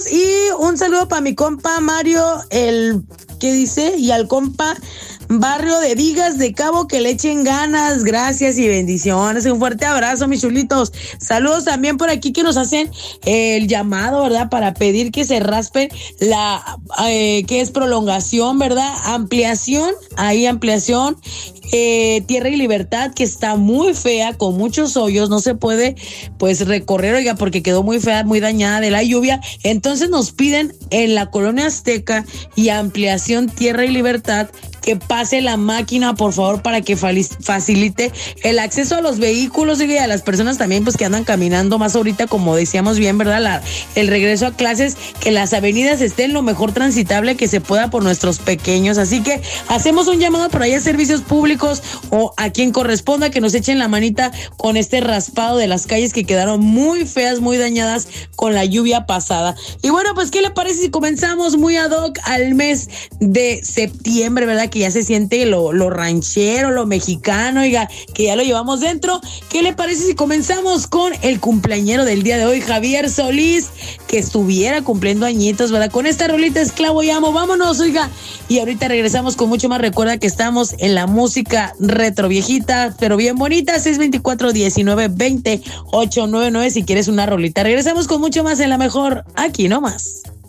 saludos y un saludo para mi compa Mario, ¿qué dice? Y al compa Barrio de Vigas de Cabo, que le echen ganas, gracias y bendiciones. Un fuerte abrazo, mis chulitos. Saludos también por aquí que nos hacen el llamado, ¿verdad? Para pedir que se raspen la, que es prolongación, ¿verdad? Ampliación, Tierra y Libertad, que está muy fea, con muchos hoyos, no se puede pues recorrer, oiga, porque quedó muy fea, muy dañada de la lluvia. Entonces nos piden en la Colonia Azteca y ampliación Tierra y Libertad que pase la máquina, por favor, para que facilite el acceso a los vehículos y a las personas también pues que andan caminando más ahorita, como decíamos bien, ¿verdad? El regreso a clases, que las avenidas estén lo mejor transitable que se pueda por nuestros pequeños. Así que hacemos un llamado por ahí a servicios públicos o a quien corresponda que nos echen la manita con este raspado de las calles que quedaron muy feas, muy dañadas con la lluvia pasada. Y bueno, pues ¿qué le parece si comenzamos muy ad hoc al mes de septiembre, ¿verdad? Que ya se siente lo ranchero, lo mexicano, oiga, que ya lo llevamos dentro. ¿Qué le parece si comenzamos con el cumpleañero del día de hoy, Javier Solís, que estuviera cumpliendo añitos, ¿verdad? Con esta rolita Esclavo y Amo, vámonos, oiga. Y ahorita regresamos con mucho más. Recuerda que estamos en la música retro viejita, pero bien bonita, 624-1920-899 si quieres una rolita. Regresamos con mucho más en la mejor, aquí nomás.